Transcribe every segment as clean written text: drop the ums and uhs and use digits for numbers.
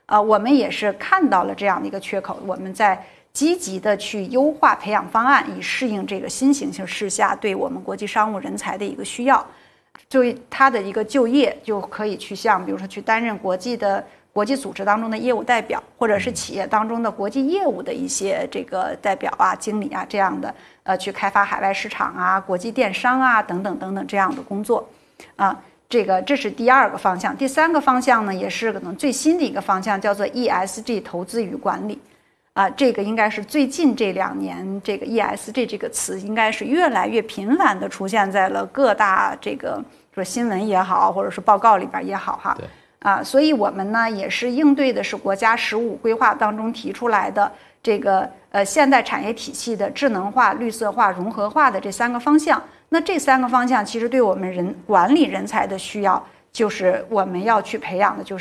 我们也是看到了这样的一个缺口，我们在积极的去优化培养方案，以适应这个新形势下对我们国际商务人才的一个需要。就他的一个就业就可以去像比如说去担任国际组织当中的业务代表，或者是企业当中的国际业务的一些这个代表啊、经理啊这样的，去开发海外市场啊、国际电商啊等等等等这样的工作啊。这是第2个方向。第3个方向呢，也是可能最新的一个方向，叫做 ESG 投资与管理。这个应该是最近这2年，这个 ESG 这个词应该是越来越频繁的出现在了各大这个说新闻也好，或者是报告里边也好哈。所以我们呢也是应对的是国家15规划当中提出来的这个现代产业体系的智能化、绿色化、融合化的这3个方向。那这3个方向其实对我们管理人才的需要，就是我们要去培养的就是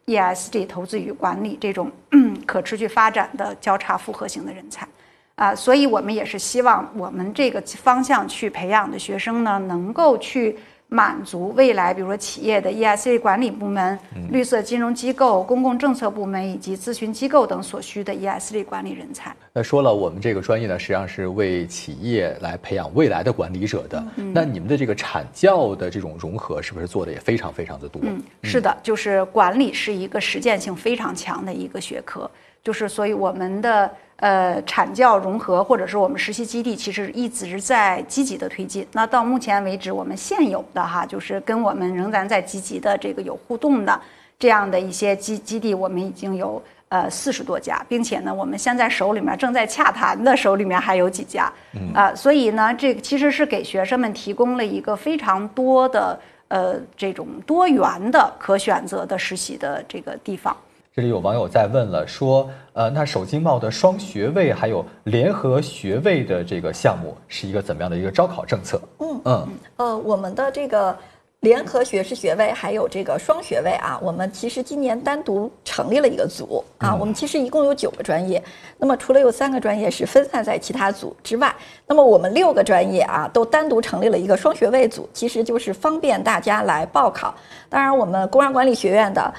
ESG 投资与管理这种可持续发展的交叉复合型的人才所以我们也是希望我们这个方向去培养的学生呢，能够去满足未来比如说企业的 ESG 管理部门、绿色金融机构、公共政策部门以及咨询机构等所需的 ESG 管理人才。 那说了，我们这个专业呢，实际上是为企业来培养未来的管理者的。那你们的这个产教的这种融合，是不是做的也非常非常的多？ 是的，就是管理是一个实践性非常强的一个学科，就是所以我们的产教融合或者是我们实习基地其实一直在积极的推进。那到目前为止，我们现有的就是跟我们仍然在积极的这个有互动的这样的一些基地，我们已经有40多家，并且呢，我们现在手里面正在洽谈的手里面还有几家所以呢，这个其实是给学生们提供了一个非常多的这种多元的可选择的实习的这个地方。 这里有网友在问了，说那首经贸的双学位还有联合学位的这个项目是一个怎么样的一个招考政策？ 我们的这个联合学士学位还有这个双学位我们其实今年单独成立了一个组我们其实一共有9个专业，那么除了有3个专业是分散在其他组之外，那么我们6个专业都单独成立了一个双学位组，其实就是方便大家来报考。当然我们工商管理学院的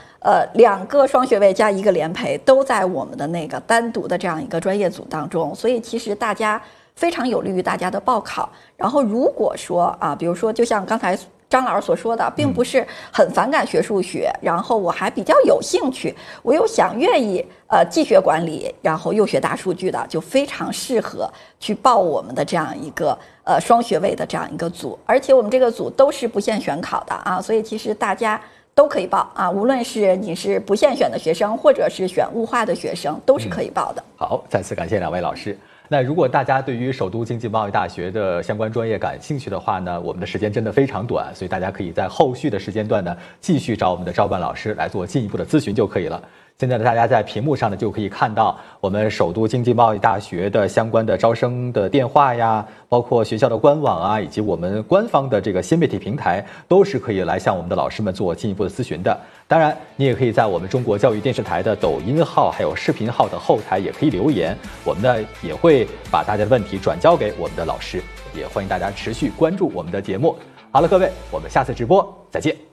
2个双学位加1个联培都在我们的那个单独的这样一个专业组当中，所以其实大家非常有利于大家的报考。然后如果说比如说就像刚才张老师所说的，并不是很反感学数学，然后我还比较有兴趣，我又愿意既学管理，然后又学大数据的，就非常适合去报我们的这样一个双学位的这样一个组。而且我们这个组都是不限选考的所以其实大家都可以报无论是你是不限选的学生，或者是选物化的学生，都是可以报的。 好，再次感谢2位老师。那如果大家对于首都经济贸易大学的相关专业感兴趣的话呢，我们的时间真的非常短，所以大家可以在后续的时间段呢，继续找我们的招办老师来做进一步的咨询就可以了。现在呢，大家在屏幕上呢就可以看到我们首都经济贸易大学的相关的招生的电话呀，包括学校的官网以及我们官方的这个新媒体平台，都是可以来向我们的老师们做进一步的咨询的。当然，你也可以在我们中国教育电视台的抖音号还有视频号的后台也可以留言，我们呢也会把大家的问题转交给我们的老师，也欢迎大家持续关注我们的节目。好了，各位，我们下次直播再见。